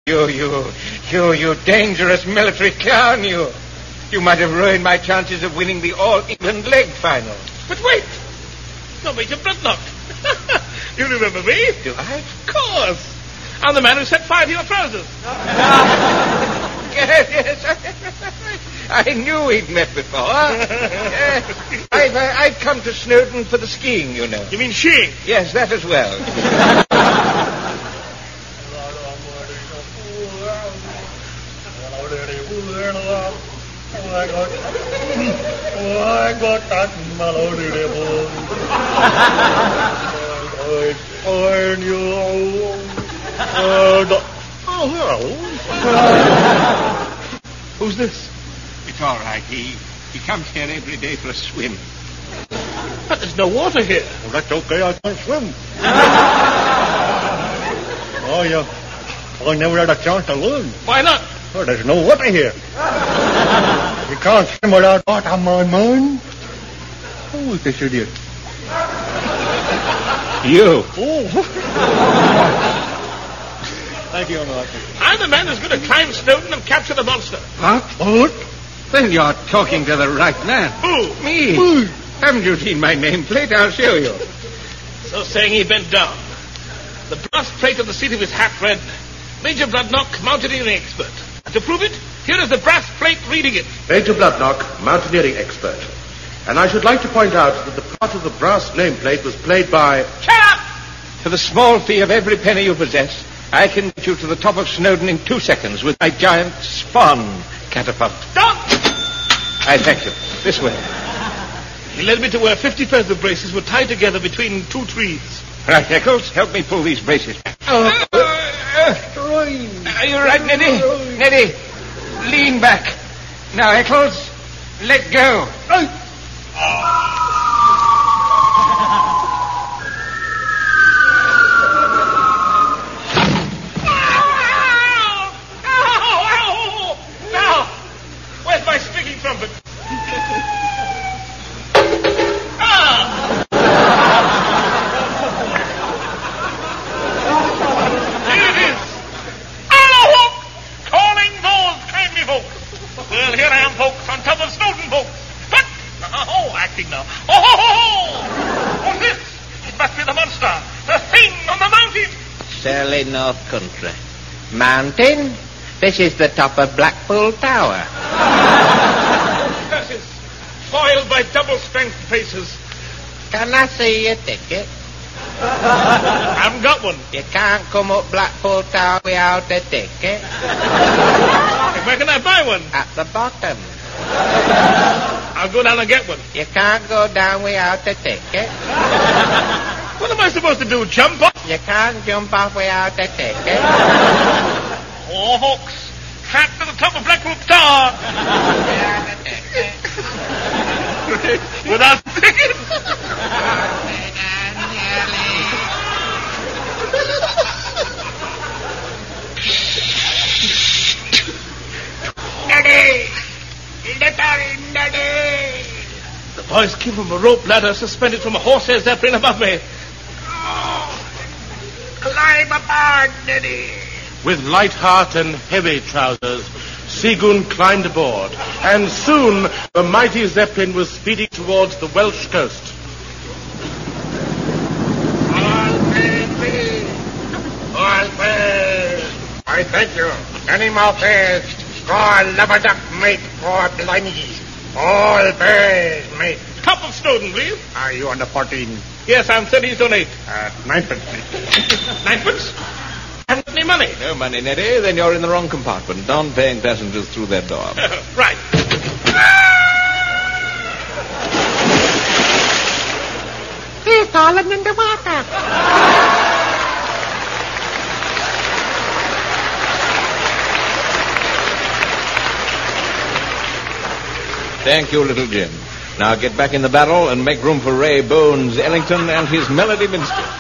You dangerous military clown, you. You might have ruined my chances of winning the All-England leg final. But wait. No, Major Bloodnock. You remember me? Do I? Of course. I'm the man who set fire to your trousers. Yes. I knew we'd met before. I've come to Snowdon for the skiing, you know. You mean skiing? Yes, that as well. Who's this? It's all right. He comes here every day for a swim. But there's no water here. Well, that's okay. I can't swim. Oh, yeah. I never had a chance to learn. Why not? Oh, there's no water here. You can't swim without water, my man. Who is this idiot? You. Oh. Thank you, Uncle. I'm the man who's going to climb Snowdon and capture the monster. What? Then you're talking to the right man. Who? Me. Haven't you seen my nameplate? I'll show you. So saying, he bent down. The brass plate on the seat of his hat read, Major Bloodnock, mountaineering expert. And to prove it, here is the brass plate reading it. Major Bloodnock, mountaineering expert. And I should like to point out that the part of the brass nameplate was played by... Shut up! For the small fee of every penny you possess, I can get you to the top of Snowdon in 2 seconds with my giant Spawn catapult. Stop! I thank you. This way. He led me to where 50 feather braces were tied together between 2 trees. Right, Eccles, help me pull these braces. Are you right, Neddy? Neddy, lean back. Now, Eccles, let go. Now, where's my speaking trumpet? Well, here I am, folks, on top of Snowdon, folks. But, acting now. What's this? It must be the monster. The thing on the mountain. Surly North Country. Mountain? This is the top of Blackpool Tower. Curses. Foiled by double-strength faces. Can I see your ticket? I haven't got one. You can't come up Blackpool Tower without a ticket. Where can I buy one? At the bottom. I'll go down and get one. You can't go down without a ticket. What am I supposed to do, jump off? You can't jump off without a ticket. Oh, folks. Trapped to the top of Blackpool Tower. Without a ticket. The boys keep from a rope ladder suspended from a horsehair zeppelin above me. Climb aboard, Neddy. With light heart and heavy trousers, Seagoon climbed aboard, and soon the mighty Zeppelin was speeding towards the Welsh coast. All pay. I thank you. Any more fares? Score Lubberduck, mate, for Blimey. All fares, mate. Top of Snowdon, please. Are you on the 14? Yes, I'm 30s. 9pence, mate. 9pence? Haven't any money. No money, Neddy. Then you're in the wrong compartment. Don't paying passengers through that door. Right. He's fallen in the water. Thank you, little Jim. Now get back in the barrel and make room for Ray Bones Ellington and his Melody Minstrel.